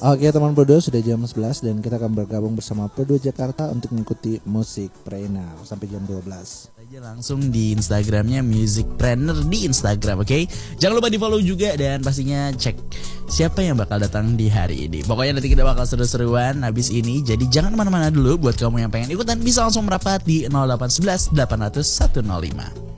Oke teman Pro2 sudah jam 11 dan kita akan bergabung bersama Pro2 Jakarta untuk mengikuti Musik Trainer sampai jam 12. Aja langsung di Instagramnya Music Trainer di Instagram, oke? Jangan lupa di follow juga dan pastinya cek siapa yang bakal datang di hari ini. Pokoknya nanti kita bakal seru-seruan habis ini. Jadi jangan kemana-mana dulu. Buat kamu yang pengen ikutan bisa langsung merapat di 0811 800 105.